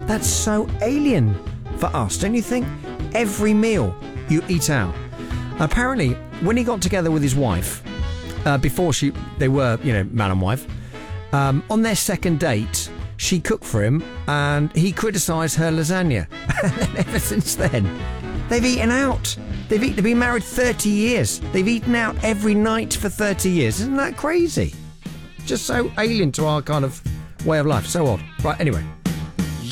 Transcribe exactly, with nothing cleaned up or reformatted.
That's so alien for us, don't you think? Every meal you eat out. Apparently, when he got together with his wife, uh, before she they were, you know, man and wife, um, on their second date, she cooked for him and he criticised her lasagna. And ever since then, they've eaten out. They've, eat, they've been married thirty years. They've eaten out every night for thirty years. Isn't that crazy? Just so alien to our kind of way of life. So odd. Right, anyway.